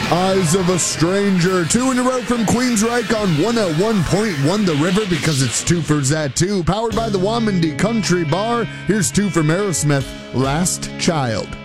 Eyes of a Stranger, 2 in a row from Queensryche on 101.1 The River, because it's 2 for that 2. Powered by the Wamandi Country Bar. Here's 2 from Aerosmith, Last Child.